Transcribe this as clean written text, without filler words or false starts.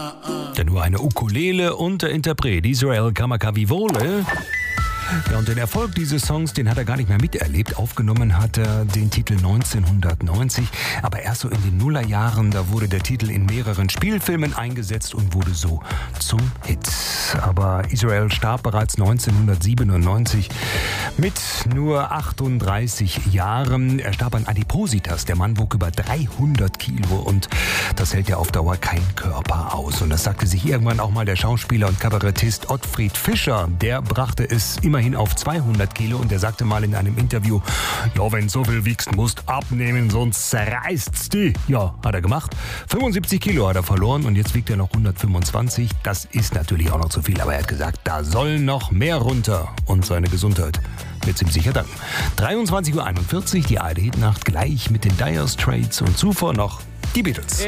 Ja, nur eine Ukulele und der Interpret Israel Kamakawiwo'ole. Ja, und den Erfolg dieses Songs, den hat er gar nicht mehr miterlebt. Aufgenommen hat er den Titel 1990, aber erst so in den Nullerjahren, da wurde der Titel in mehreren Spielfilmen eingesetzt und wurde so zum Hit. Aber Israel starb bereits 1997 mit nur 38 Jahren. Er starb an Adipositas. Der Mann wog über 300 Kilo und das hält ja auf Dauer kein Körper aus. Und das sagte sich irgendwann auch mal der Schauspieler und Kabarettist Ottfried Fischer. Der brachte es immerhin auf 200 Kilo und er sagte mal in einem Interview, ja, wenn du so viel wiegst, musst abnehmen, sonst zerreißt's die. Ja, hat er gemacht. 75 Kilo hat er verloren und jetzt wiegt er noch 125. Das ist natürlich auch noch zu viel, aber er hat gesagt, da soll noch mehr runter und seine Gesundheit wird ihm sicher danken. 23:41 Uhr, die ARD-Hitnacht gleich mit den Dire Straits und zuvor noch die Beatles.